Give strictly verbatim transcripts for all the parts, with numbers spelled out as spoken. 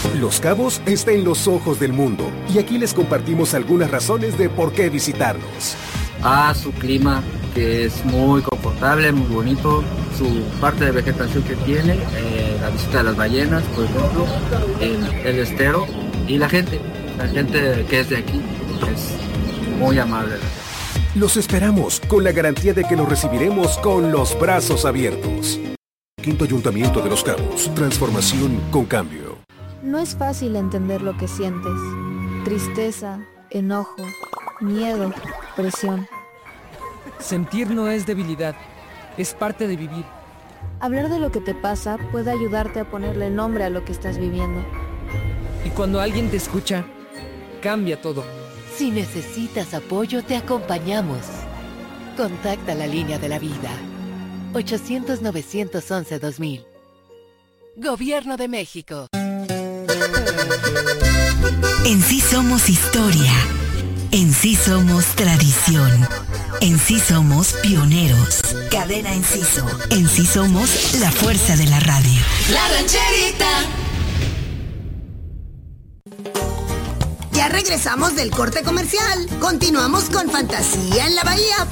Los Cabos está en los ojos del mundo y aquí les compartimos algunas razones de por qué visitarnos. Ah, su clima, que es muy confortable, muy bonito, su parte de vegetación que tiene, eh, la visita de las ballenas, por ejemplo, el, el estero y la gente, la gente que es de aquí es muy amable. Los esperamos con la garantía de que los recibiremos con los brazos abiertos. Quinto Ayuntamiento de Los Cabos, transformación con cambio. No es fácil entender lo que sientes. Tristeza, enojo, miedo, presión. Sentir no es debilidad, es parte de vivir. Hablar de lo que te pasa puede ayudarte a ponerle nombre a lo que estás viviendo. Y cuando alguien te escucha, cambia todo. Si necesitas apoyo, te acompañamos. Contacta la línea de la vida. ochocientos, novecientos once, dos mil. Gobierno de México. En sí somos historia. En sí somos tradición. En sí somos pioneros. Cadena Enciso. En sí somos la fuerza de la radio. La Rancherita. Ya regresamos del corte comercial. Continuamos con Fantasía en la Bahía.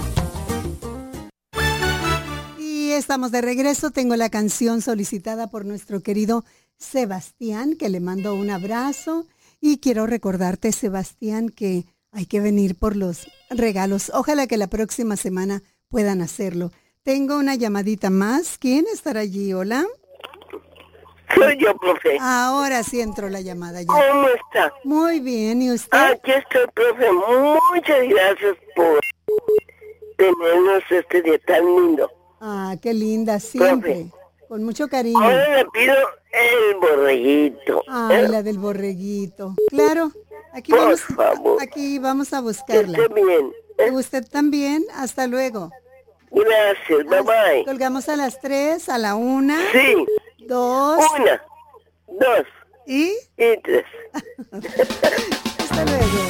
Y estamos de regreso. Tengo la canción solicitada por nuestro querido Sebastián, que le mando un abrazo. Y quiero recordarte, Sebastián, que hay que venir por los regalos. Ojalá que la próxima semana puedan hacerlo. Tengo una llamadita más. ¿Quién estará allí? Hola. Soy yo, profe. Ahora sí entró la llamada ya. ¿Cómo está? Muy bien, ¿y usted? Aquí estoy, profe. Muchas gracias por tenernos este día tan lindo. Ah, qué linda, siempre. Profe. Con mucho cariño. Ahora le pido el borreguito. Ay, la del borreguito. Claro. Aquí por vamos, favor. Aquí vamos a buscarla. Esté bien. ¿Eh? Usted también. Hasta luego. Gracias, bye bye. Colgamos a las tres, a la una. Sí. Dos. Una, dos. ¿Y? Y tres. Hasta luego.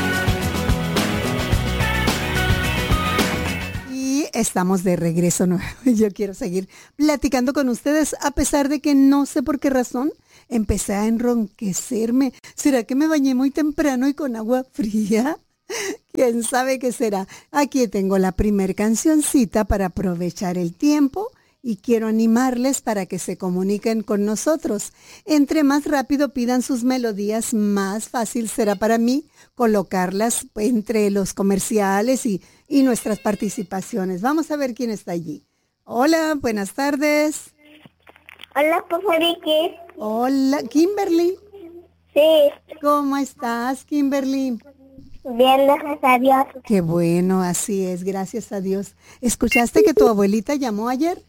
Y estamos de regreso nuevo. Yo quiero seguir platicando con ustedes a pesar de que no sé por qué razón empecé a enronquecerme. ¿Será que me bañé muy temprano y con agua fría? ¿Quién sabe qué será? Aquí tengo la primer cancioncita para aprovechar el tiempo y quiero animarles para que se comuniquen con nosotros. Entre más rápido pidan sus melodías, más fácil será para mí colocarlas entre los comerciales y, y nuestras participaciones. Vamos a ver quién está allí. Hola, buenas tardes. Hola, profe Vicky. Hola, Kimberly. Sí. ¿Cómo estás, Kimberly? Bien, gracias a Dios. Qué bueno, así es, gracias a Dios. ¿Escuchaste que tu abuelita llamó ayer?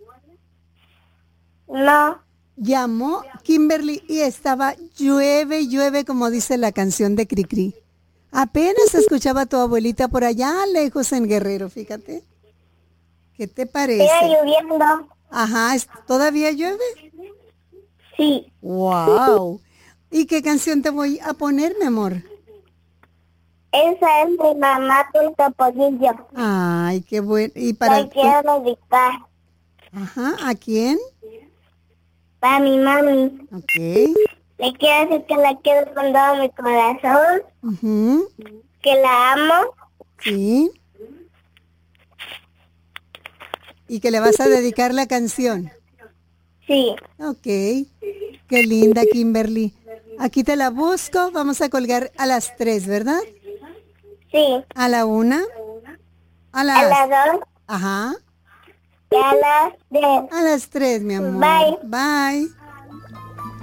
No. Llamó Kimberly y estaba llueve, llueve, como dice la canción de Cricri. Apenas escuchaba a tu abuelita por allá lejos en Guerrero, fíjate. ¿Qué te parece? Está lloviendo. Ajá, ¿todavía llueve? Sí. Wow. ¿Y qué canción te voy a poner, mi amor? Esa es mi mamá con Topollillo. Ay, qué bueno. ¿Y para La quiero dedicar. Ajá, ¿a quién? Para mi mami. Ok. Le quiero decir que la quiero con todo mi corazón. Uh-huh. Que la amo. Sí. ¿Y que le vas a dedicar la canción? Sí. Ok. Qué linda, Kimberly. Aquí te la busco. Vamos a colgar a las tres, ¿verdad? Sí. ¿A la una? A las... A las dos. Ajá. Y a las tres. A las tres, mi amor. Bye. Bye.